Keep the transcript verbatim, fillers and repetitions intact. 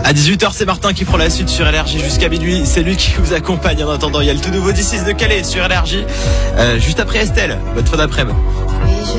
À dix-huit heures, c'est Martin qui prend la suite sur L R J jusqu'à minuit. C'est lui qui vous accompagne. En attendant, il y a le tout nouveau D six de Calais sur L R J. Euh, juste après Estelle, votre fin d'après-midi.